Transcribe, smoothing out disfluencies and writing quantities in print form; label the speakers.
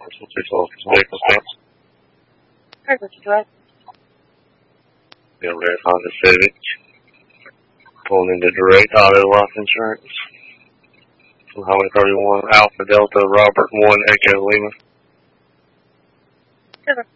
Speaker 1: Vehicle stamps.
Speaker 2: Perfect, correct.
Speaker 1: Red Honda Civic. Pulling into Direct Auto Life Insurance. From Highway 31, Alpha Delta Robert 1 Echo Lima.
Speaker 2: Perfect.